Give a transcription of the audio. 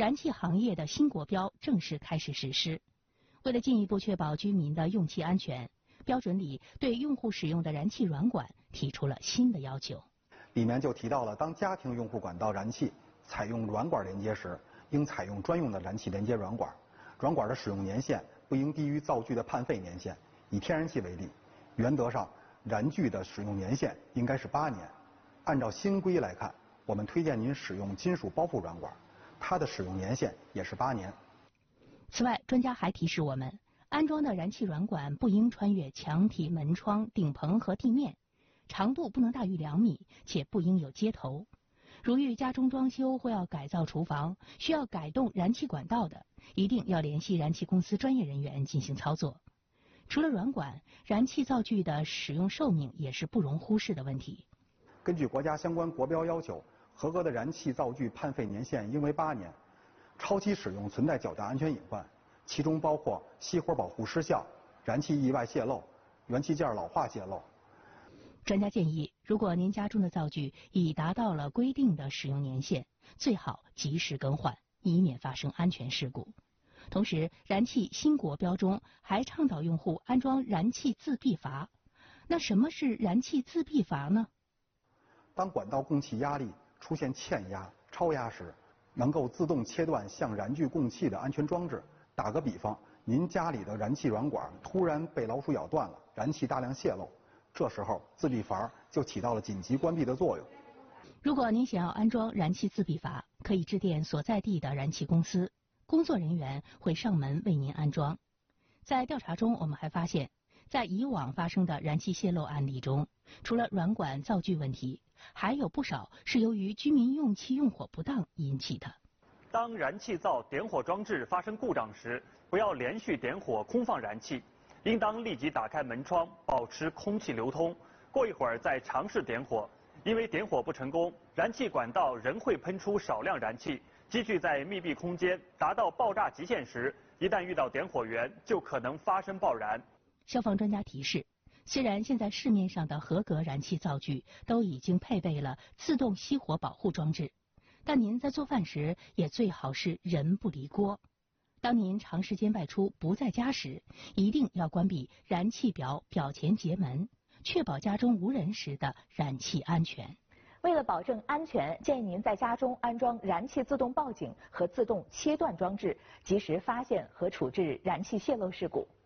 燃气行业的新国标正式开始实施。为了进一步确保居民的用气安全，标准里对用户使用的燃气软管提出了新的要求。 里面就提到了，当家庭用户管道燃气采用软管连接时，应采用专用的燃气连接软管，软管的使用年限不应低于灶具的判废年限。以天然气为例，原则上燃具的使用年限应该是8年。按照新规来看，我们推荐您使用金属包覆软管，它的使用年限也是8年。 此外，专家还提示我们，安装的燃气软管不应穿越墙体、门窗、顶棚和地面，长度不能大于2米，且不应有接头。如遇家中装修或要改造厨房，需要改动燃气管道的，一定要联系燃气公司专业人员进行操作。除了软管，燃气灶具的使用寿命也是不容忽视的问题。 根据国家相关国标要求，合格的燃气灶具判废年限应为8年，超期使用存在较大安全隐患，其中包括熄火保护失效、燃气意外泄漏、元器件老化泄漏。 专家建议，如果您家中的灶具已达到了规定的使用年限，最好及时更换，以免发生安全事故。同时，燃气新国标中还倡导用户安装燃气自闭阀。那什么是燃气自闭阀呢？ 当管道供气压力出现欠压、超压时，能够自动切断向燃具供气的安全装置。打个比方，您家里的燃气软管突然被老鼠咬断了，燃气大量泄漏，这时候自闭阀就起到了紧急关闭的作用。 如果您想要安装燃气自闭阀，可以致电所在地的燃气公司，工作人员会上门为您安装。在调查中，我们还发现，在以往发生的燃气泄漏案例中，除了软管灶具问题，还有不少是由于居民用气用火不当引起的。 当燃气灶点火装置发生故障时，不要连续点火空放燃气，应当立即打开门窗，保持空气流通，过一会儿再尝试点火。因为点火不成功，燃气管道仍会喷出少量燃气，积聚在密闭空间，达到爆炸极限时，一旦遇到点火源，就可能发生爆燃。 消防专家提示，虽然现在市面上的合格燃气灶具都已经配备了自动熄火保护装置，但您在做饭时也最好是人不离锅。当您长时间外出不在家时，一定要关闭燃气表表前节门，确保家中无人时的燃气安全。 为了保证安全，建议您在家中安装燃气自动报警和自动切断装置，及时发现和处置燃气泄漏事故。